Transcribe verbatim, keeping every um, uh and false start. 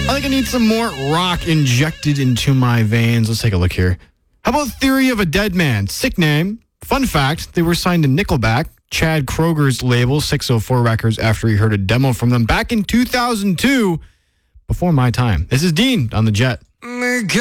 I think I need some more rock injected into my veins. Let's take a look here. How about Theory of a Dead Man? Sick name. Fun fact, they were signed to Nickelback, Chad Kroger's label, six oh four Records, after he heard a demo from them back in two thousand two, before my time. This is Dean on The Jet.